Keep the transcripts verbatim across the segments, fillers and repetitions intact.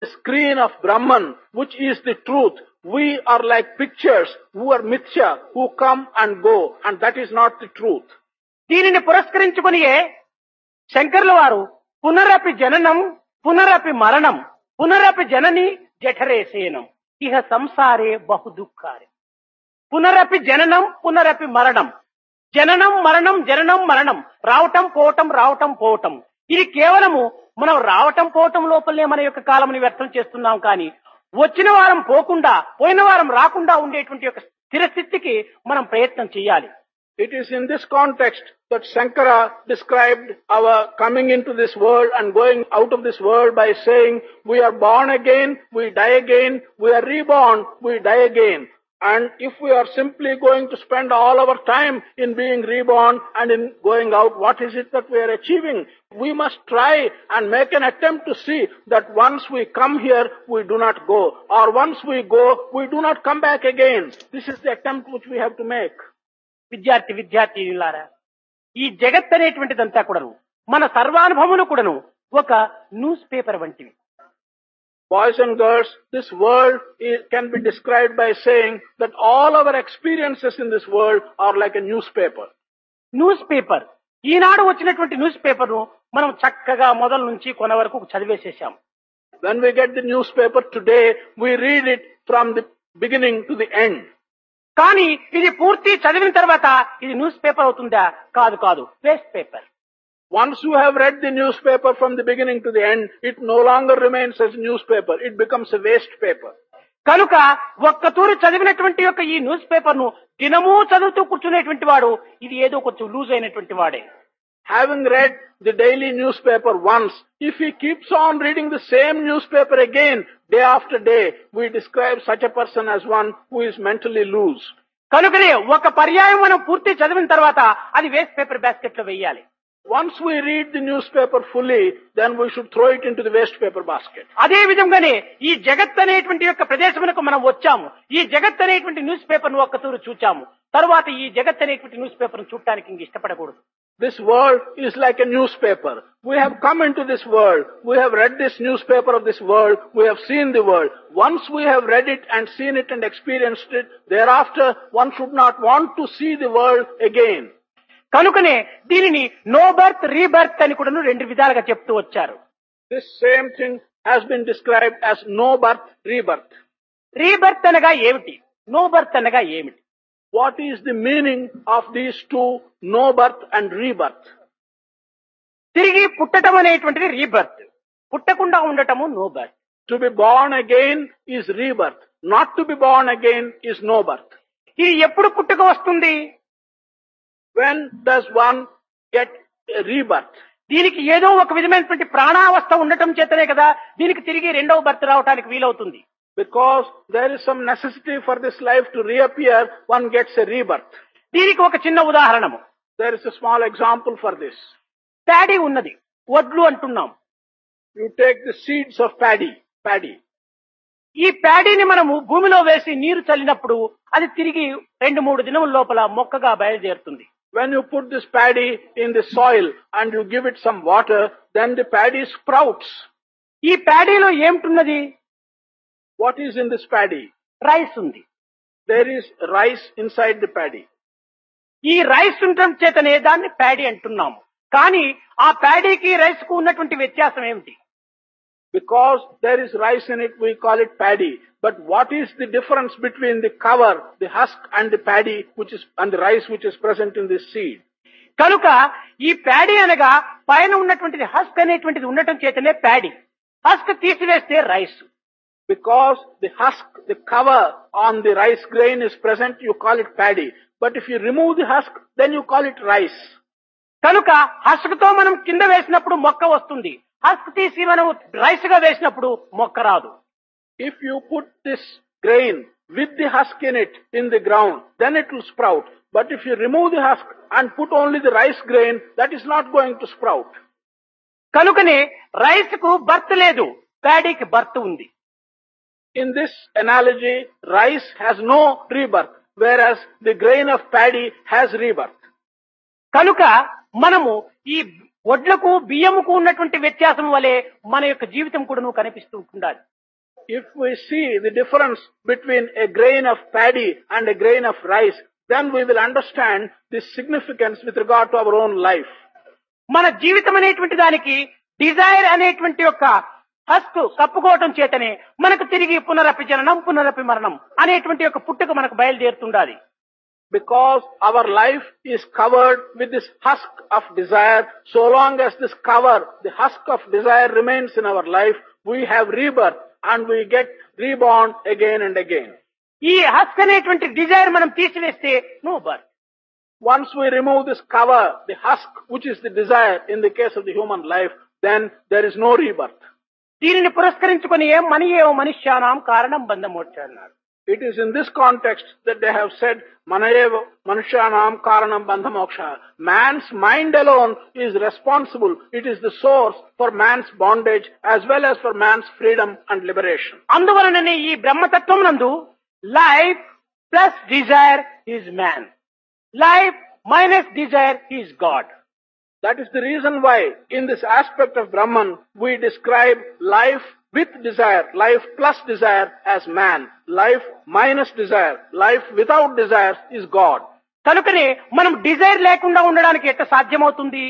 screen of Brahman, which is the truth. We are like pictures who are mithya, who come and go, and that is not the truth. దీనిని పురస్కరించుకునియే శంకరుల వారు పునరపి జననం పునరపి మరణం పునరపి జనని జఠరేసేనం ఇహ సంసారే బహు దుఃఖారే. పునరపి జననం పునరపి మరణం, జననం మరణం జననం మరణం, రావటం పోవటం రావటం పోవటం. ఇది కేవలము మనం రావటం పోవటం లోపలనే మన యొక్క కాలముని వ్యర్థం చేస్తున్నాం. కానీ వచ్చిన వారం పోకుండా పోయిన వారం రాకుండా ఉండేటువంటి యొక్క స్థిరస్థితికి మనం ప్రయత్నం చేయాలి. It is in this context that Shankara described our coming into this world and going out of this world by saying, we are born again, we die again, we are reborn, we die again. And if we are simply going to spend all our time in being reborn and in going out, what is it that we are achieving? We must try and make an attempt to see that once we come here, we do not go. Or once we go, we do not come back again. This is the attempt which we have to make. విద్యార్థి విద్యార్థినులారా, ఈ జగత్ అనేటువంటిదంతా కూడాను మన సర్వానుభవములు కూడాను ఒక news paper వంటివి. Boys and girls, this world is, can be described by saying that all our experiences in this world are like a newspaper. News paper, ఈనాడు వచ్చినటువంటి news paper ను మనం చక్కగా మొదల నుంచి కొన వరకు చదివేసేసాం. When we get the newspaper today, we read it from the beginning to the end. కానీ ఇది పూర్తి చదివిన తర్వాత ఇది న్యూస్ పేపర్ అవుతుందా? కాదు కాదు, waste paper. Once you have read the newspaper from the beginning to the end, it no longer remains as newspaper. It becomes a waste paper. కనుక ఒక్కతూరి చదివినటువంటి యొక్క ఈ న్యూస్ పేపర్ ను దినమూ చదువుతూ కూర్చునేటువంటి వాడు ఇది ఏదో కొంచెం లూజ్ అయినటువంటి వాడే. Having read the daily newspaper once, if he keeps on reading the same newspaper again, day after day, we describe such a person as one who is mentally loose. కనుకనే ఒక పర్యాయం మనం పూర్తి చదివిన తర్వాత అది వేస్ట్ పేపర్ బాస్కెట్ లో వేయాలి. Once we read the newspaper fully, then we should throw it into the waste paper basket. అదే విధంగానే ఈ జగత్ అనేటువంటి యొక్క ప్రదేశమునకు మనం వచ్చాము. ఈ జగత్ అనేటువంటి న్యూస్ పేపర్ ను ఒక్కతూరు చూచాము. తర్వాత ఈ జగత్ అనేటువంటి న్యూస్ పేపర్ ను చూడటానికి ఇంక ఇష్టపడకూడదు. This world is like a newspaper. We have come into this world. We have read this newspaper of this world. We have seen the world. Once we have read it and seen it and experienced it, thereafter one should not want to see the world again. కనుకనే దీనిని no birth rebirth అని కూడా రెండు విధాలుగా చెప్తూ వచ్చారు. This same thing has been described as no birth, rebirth. Rebirth అనగా ఏమిటి? నో బర్త్ అనగా ఏమిటి? What is the meaning of these two, no birth and rebirth? తిరిగి పుట్టడం అనేటువంటిది రీబర్త్, పుట్టకుండా ఉండటము no birth. To be born again is rebirth. Not to be born again is no birth. ఇది ఎప్పుడు పుట్టుక వస్తుంది? When does one get a rebirth? దీనికి ఏదో ఒక విధమైనటువంటి ప్రాణావస్థ ఉండటం చేతనే కదా దీనికి తిరిగి రెండవ బర్త్ రావడానికి వీలవుతుంది. Because there is some necessity for this life to reappear, one gets a rebirth. దీనికి ఒక చిన్న ఉదాహరణము. There is a small example for this. Paddy ఉన్నది, వడ్లు అంటున్నాం. You take the seeds of paddy, paddy. ఈ ప్యాడీని మనము భూమిలో వేసి నీరు చల్లినప్పుడు అది తిరిగి రెండు మూడు దినముల లోపల మొక్కగా బయలుదేరుతుంది. When you put this paddy in the soil and you give it some water, then the paddy sprouts. ఈ ప్యాడీలో ఏమిటున్నది? What is in this paddy? Rice ఉంది. There is rice inside the paddy. ఈ రైస్ ఉండటం చేతనే దాన్ని paddy అంటున్నాము. కానీ ఆ ప్యాడీకి rice కు ఉన్నటువంటి వ్యత్యాసం ఏమిటి? Because there is rice in it, we call it paddy. But what is the difference between the cover, the husk, and the paddy, which is and the rice which is present in this seed? కనుక ఈ paddy అనగా పైన ఉన్నటువంటిది husk అనేటువంటిది ఉండటం చేతనే paddy. Husk తీసివేస్తే rice. Because the husk, the cover on the rice grain is present, you call it paddy. But if you remove the husk, then you call it rice. కనుక husk తో మనం కింద వేసినప్పుడు మొక్క వస్తుంది. హస్క్ తీసి మనం రైస్ గా వేసినప్పుడు మొక్క రాదు. If you put this grain with the husk in it in the ground, then it will sprout. But if you remove the husk and put only the rice grain, that is not going to sprout. కనుకనే rice కు birth లేదు, ప్యాడీకి birth ఉంది. In this analogy, rice has no rebirth, whereas the grain of paddy has rebirth. కనుక మనము ఈ వడ్లకు బియ్యముకు ఉన్నటువంటి వ్యత్యాసం వలె మన యొక్క జీవితం కూడా నువ్వు కనిపిస్తూ ఉండాలి. If we see the difference between a grain of paddy and a grain of rice, then we will understand the significance with regard to our own life. మన జీవితం అనేటువంటి దానికి డిజైర్ అనేటువంటి యొక్క హస్క్ కప్పుకోవటం చేతనే మనకు తిరిగి పునరపి జననం పునరపి మరణం అనేటువంటి యొక్క పుట్టుక మనకు బయలుదేరుతుండాలి. Because our life is covered with this husk of desire, so long as this cover, the husk of desire remains in our life, we have rebirth and we get reborn again and again. ఈ husk అనేటువంటి Dzire మనం తీసివేస్తే no birth. Once we remove this cover, the husk, which is the desire in the case of the human life, then there is no rebirth. దీనిని పురస్కరించుకొని ఏం మనయేవ మనుష్యానాం కారణం బంధమోక్ష అన్నారు. It is in this context that they have said, Manayeva Manushyanam Karanam Bandhamoksha. Man's mind alone is responsible. It is the source for man's bondage as well as for man's freedom and liberation. అందువలననే ఈ బ్రహ్మతత్వం నందు life plus Dzire is man, life minus Dzire is God. That is the reason why in this aspect of Brahman we describe life with desire, life plus desire as man, life minus desire, life without desire is God. కనుకనే మనం Dzire లేకుండా ఉండడానికి ఎట్లా సాధ్యమవుతుంది?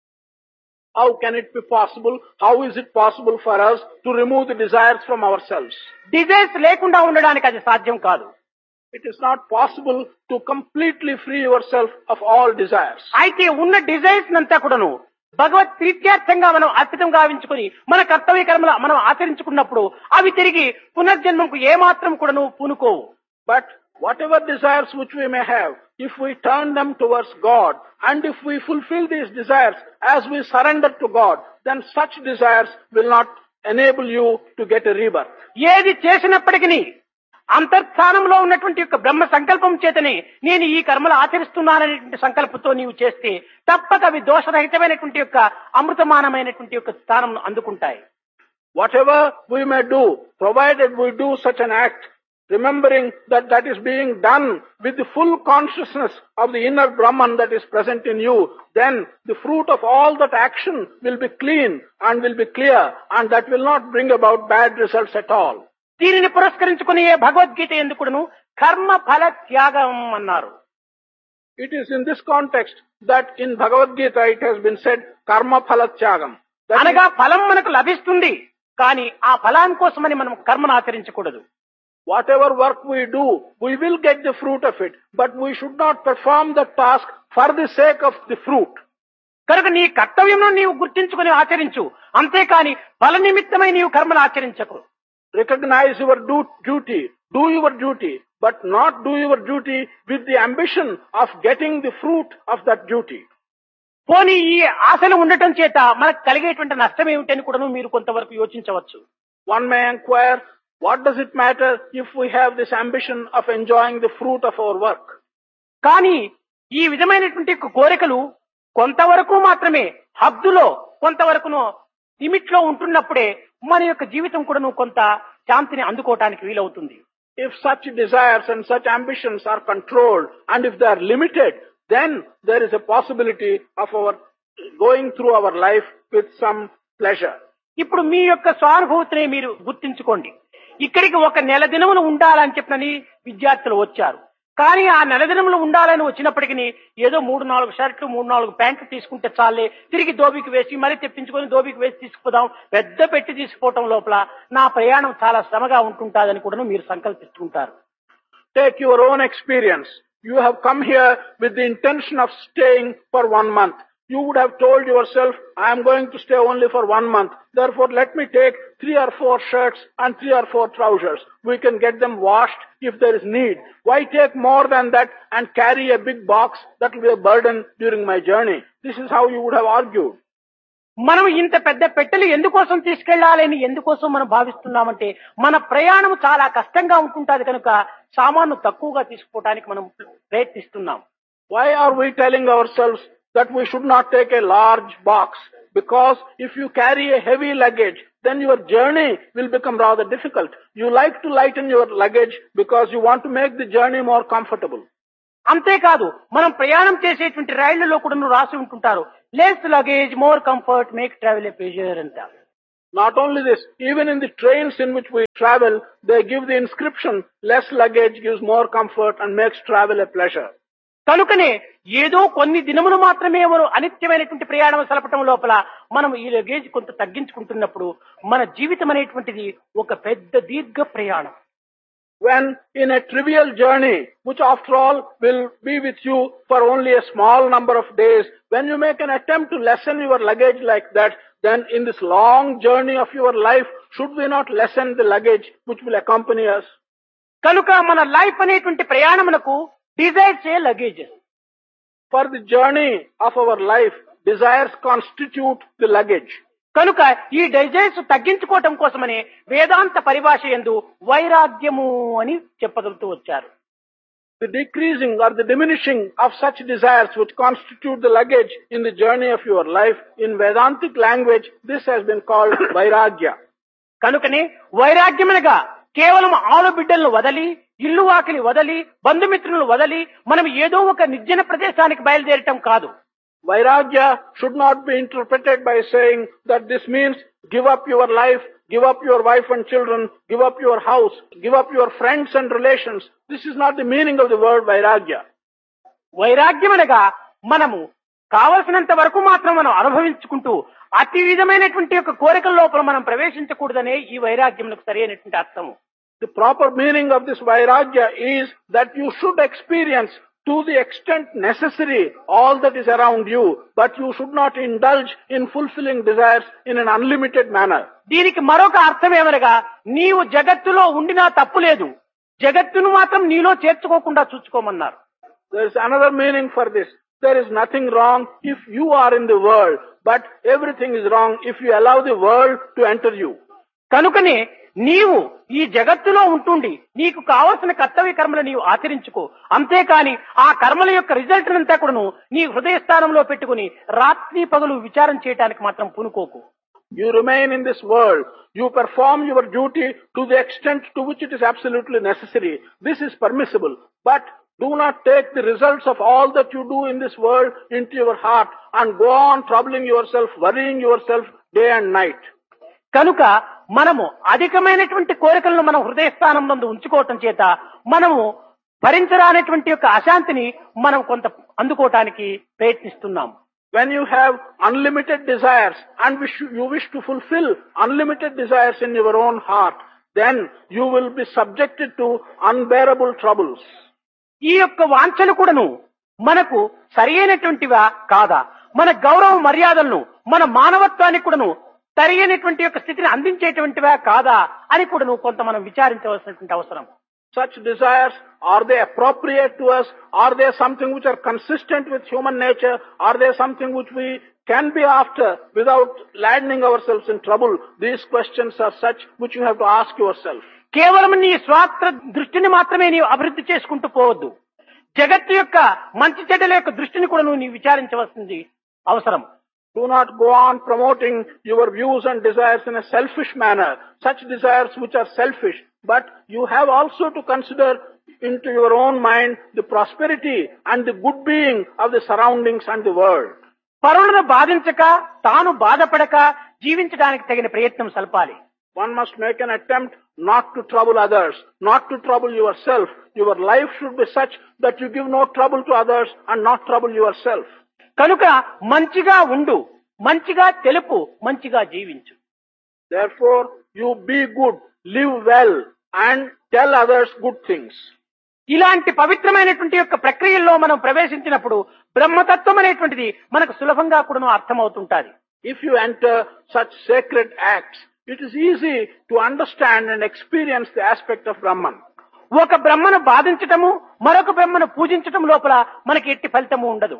How can it be possible? How is it possible for us to remove the desires from ourselves? Desires లేకుండా ఉండడానికి అది సాధ్యం కాదు. It is not possible to completely free yourself of all desires. అయితే ఉన్న డిజైర్స్ నంతా కూడాను భగవత్ ప్రీత్యార్థంగా మనం అర్పితం గావించుకొని మన కర్తవ్య కర్మలు మనం ఆచరించుకున్నప్పుడు అవి తిరిగి పునర్జన్మకు ఏమాత్రం కూడాను పూనుకోవు. But whatever desires which we may have, if we turn them towards God and if we fulfill these desires as we surrender to God, then such desires will not enable you to get a rebirth. ఏది చేసినప్పటికీ అంతర్స్థానంలో ఉన్నటువంటి యొక్క బ్రహ్మ సంకల్పం చేతనే నేను ఈ కర్మలు ఆచరిస్తున్నాననేటువంటి సంకల్పంతో నీవు చేస్తే తప్పక అవి దోషరహితమైనటువంటి యొక్క అమృతమానమైనటువంటి యొక్క స్థానం అందుకుంటాయి. Whatever we may do, provided we do such an act, remembering that that is being done with the full consciousness of the inner Brahman that is present in you, then the fruit of all that action will be clean and will be clear, and that will not bring about bad results at all. దీనిని పురస్కరించుకుని భగవద్గీత ఎందుకును కర్మ ఫల త్యాగం అన్నారు. It is in this context that in Bhagavad Gita it has been said karma phala tyagam. అనగా ఫలం మనకు లభిస్తుంది, కానీ ఆ ఫలం కోసమని మనం కర్మను ఆచరించకూడదు. Whatever work we do, we will get the fruit of it, but we should not perform the task for the sake of the fruit. కనుక నీ కర్తవ్యంలో నీవు గుర్తించుకుని ఆచరించు, అంతేకాని ఫల నిమిత్తమై నీవు కర్మను ఆచరించకు. Recognize your du- duty, do your duty, but not do your duty with the ambition of getting the fruit of that duty. పోనీ ఈ ఆశలు ఉండటం చేత మనకు కలిగేటువంటి నష్టం ఏమిటని కూడా మీరు కొంతవరకు యోచించవచ్చు. One may inquire, what does it matter if we have this ambition of enjoying the fruit of our work? కానీ ఈ విధమైనటువంటి కోరికలు కొంతవరకు మాత్రమే హద్దులో కొంతవరకును లిమిట్ లో ఉంటున్నప్పుడే మన యొక్క జీవితం కూడా కొంత శాంతిని అందుకోవటానికి వీలవుతుంది. If such desires and such ambitions are controlled and if they are limited, then there is a possibility of our going through our life with some pleasure. ఇప్పుడు మీ యొక్క స్వానుభూతిని మీరు గుర్తించుకోండి. ఇక్కడికి ఒక నెల దినములు ఉండాలని చెప్పని విద్యార్థులు వచ్చారు. కానీ ఆ నెల దినములు ఉండాలని వచ్చినప్పటికీ ఏదో మూడు నాలుగు షర్ట్లు మూడు నాలుగు ప్యాంట్లు తీసుకుంటే చాలే, తిరిగి దోబికి వేసి మరీ తెప్పించుకొని దోబికి వేసి తీసుకుపోదాం, పెద్ద పెట్టి తీసుకుపోవటం లోపల నా ప్రయాణం చాలా శ్రమగా ఉంటుంటాదని కూడా మీరు సంకల్పిస్తుంటారు. Take your own experience. You have come here with the intention of staying for one month. You would have told yourself, I am going to stay only for one month. Therefore, let me take three or four shirts and three or four trousers. We can get them washed if there is need. Why take more than that and carry a big box that will be a burden during my journey? This is how you would have argued. మనం ఇంత పెద్ద పెట్టెలు ఎందుకోసం తీసుకెళ్లాలని ఎందుకోసం మనం భావిస్తున్నామంటే మన ప్రయాణం చాలా కష్టంగా ఉంటుంటది కనుక సామాను తక్కువగా తీసుకోవడానికి మనం ప్రయత్నిస్తున్నాం. Why are we telling ourselves that we should not take a large box? Because if you carry a heavy luggage, then your journey will become rather difficult. You like to lighten your luggage because you want to make the journey more comfortable. అంతేకాదు మనం ప్రయాణం చేసేటువంటి రైళ్లలో కూడా రాసి ఉంటుంటారు, less luggage, more comfort, make travel a pleasure అంటారు. Not only this, even in the trains in which we travel, they give the inscription, less luggage gives more comfort and makes travel a pleasure. కనుకనే ఏదో కొన్ని దినములు మాత్రమే మనం అనిత్యమైనటువంటి ప్రయాణం సలపటం లోపల మనం ఈ లగేజ్ కొంత తగ్గించుకుంటున్నప్పుడు మన జీవితం అనేటువంటిది ఒక పెద్ద దీర్ఘ ప్రయాణం. When in a trivial journey, which after all will be with you for only a small number of days, when you make an attempt to lessen your luggage like that, then in this long journey of your life, should we not lessen the luggage which will accompany us? కనుక మన life అనేటువంటి ప్రయాణమునకు desires A luggages. For the journey of our life, desires constitute the luggage. కనుక ఈ desires తగ్గించుకోవటం కోసమనే వేదాంత పరిభాష యందు వైరాగ్యము అని చెప్పగలుగుతూ వచ్చారు. The decreasing or the diminishing of such desires which constitute the luggage in the journey of your life, in Vedantic language, this has been called vairagya. కనుకనే వైరాగ్యమనగా కేవలం ఆలు బిడ్డలను వదలి, ఇల్లు వాకిలి వదలి, బంధుమిత్రులను వదలి మనం ఏదో ఒక నిర్జన ప్రదేశానికి బయలుదేరటం కాదు. Vairagya should not be interpreted by saying that this means give up your life, give up your wife and children, give up your house, give up your friends and relations. This is not the meaning of the word vairagya. వైరాగ్యమనగా మనము కావలసినంత వరకు మాత్రం మనం అనుభవించుకుంటూ అతి విధమైనటువంటి యొక్క కోరికల లోపల మనం ప్రవేశించకూడదనే ఈ వైరాగ్యమునకు సరైనటువంటి అర్థము. The proper meaning of this vairagya is that you should experience to the extent necessary all that is around you, but you should not indulge in fulfilling desires in an unlimited manner. దీనికి మరొక అర్థం ఏమనగా నీవు జగత్తులో ఉండినా తప్పు లేదు, జగత్తును మాత్రం నీలో చేర్చుకోకుండా చూసుకోమన్నారు. There is another meaning for this. There is nothing wrong if you are in the world, but everything is wrong if you allow the world to enter you. కనుకనే నీవు ఈ జగత్తులో ఉంటుండి నీకు కావలసిన కర్తవ్య కర్మలు నీవు ఆచరించుకో, అంతేకాని ఆ కర్మల యొక్క రిజల్ట్ అంతా కూడాను నీ హృదయ స్థానంలో పెట్టుకుని రాత్రి పగలు విచారం చేయడానికి మాత్రం పూనుకోకు. You remain in this world. You perform your duty to the extent to which it is absolutely necessary. This is permissible. But do not take the results of all that you do in this world into your heart and go on troubling yourself, worrying yourself day and night. కనుక మనము అధికమైనటువంటి కోరికలను మనం హృదయ స్థానం నందు ఉంచుకోవటం చేత మనము భరించరానటువంటి యొక్క అశాంతిని మనం కొంత అందుకోవటానికి ప్రయత్నిస్తున్నాము. When you have unlimited desires and wish, you wish to fulfill unlimited desires in your own heart, then you will be subjected to unbearable troubles. ఈ యొక్క వాంఛలు కూడాను మనకు సరైనటువంటివా కాదా, మన గౌరవ మర్యాదలను మన మానవత్వానికి కూడాను సరైనటువంటి యొక్క స్థితిని అందించేటువంటివా కాదా అని కూడా నువ్వు కొంత మనం విచారించవలసినటువంటి అవసరం. Such desires, are they appropriate to us? Are they something which are consistent with human nature? Are they something which we can be after without ladening ourselves in trouble? These questions are such which you have to ask yourself. కేవలం నీ స్వార్థ దృష్టిని మాత్రమే నీవు అభివృద్ధి చేసుకుంటూ పోవద్దు. జగత్తు యొక్క మంచి చెడ్డల యొక్క దృష్టిని కూడా నువ్వు నీ విచారించవలసింది అవసరం. Do not go on promoting your views and desires in a selfish manner, such desires which are selfish, but you have also to consider into your own mind the prosperity and the good being of the surroundings and the world. పరులను బాధించక తాను బాధపడక జీవించడానికి తగిన ప్రయత్నం సల్పాలి. One must make an attempt not to trouble others, not to trouble yourself. Your life should be such that you give no trouble to others and not trouble yourself. కనుక మంచిగా ఉండు, మంచిగా తెలుపు, మంచిగా జీవించు. Therefore, you be good, live well and tell others good things. ఇలాంటి పవిత్రమైనటువంటి యొక్క ప్రక్రియల్లో మనం ప్రవేశించినప్పుడు బ్రహ్మతత్వం అనేటువంటిది మనకు సులభంగా కూడా అర్థమవుతుంటాది. If you enter such sacred acts, it is easy to understand and experience the aspect of Brahman. ఒక బ్రహ్మను బాధించటము మరొక బ్రహ్మను పూజించటం లోపల మనకి ఎట్టి ఫలితము ఉండదు.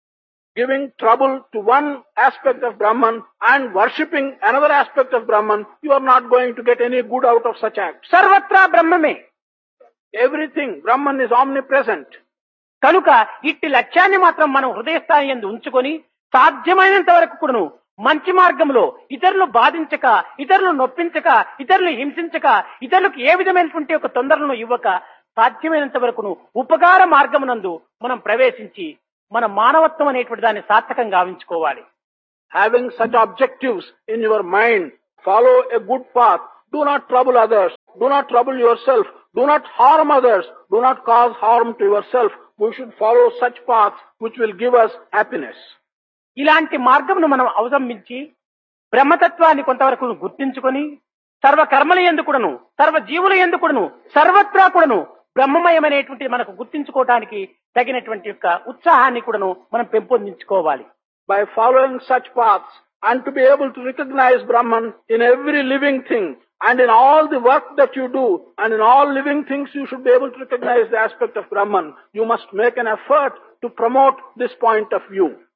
Giving trouble to one aspect of Brahman and worshipping another aspect of Brahman, you are not going to get any good out of such acts. సర్వత్రా బ్రహ్మమే. Everything, Brahman is omnipresent. కనుక ఇట్టి లక్ష్యాన్ని మాత్రం మనం హృదయస్థాయి యందు ఉంచుకొని సాధ్యమైనంత వరకు కూడాను మంచి మార్గంలో ఇతరులు బాధించక, ఇతరులు నొప్పించక, ఇతరులు హింసించక, ఇతరులకు ఏ విధమైనటువంటి ఒక తొందరలను ఇవ్వక సాధ్యమైనంత వరకును ఉపకార మార్గమునందు మనం ప్రవేశించి మన మానవత్వం అనేటువంటి దాన్ని సార్థకం గావించుకోవాలి. Having such objectives in your mind, follow a good path. Do not trouble others. Do not trouble yourself. Do not harm others. Do not cause harm to yourself. We should follow such paths which will give us happiness. ఇలాంటి మార్గమును మనం అవలంబించి బ్రహ్మతత్వాన్ని కొంతవరకు గుర్తించుకొని సర్వ కర్మల యందు కూడాను సర్వ జీవుల యందు కూడాను సర్వత్రా కూడాను బ్రహ్మమయమైనటువంటి మనకు గుర్తించుకోవడానికి తగినటువంటి యొక్క ఉత్సాహాన్ని కూడాను మనం పెంపొందించుకోవాలి. By following such paths and to be able to recognize Brahman in every living thing and in all the work that you do and in all living things you should be able to recognize the aspect of Brahman. You must make an effort to promote this point of view.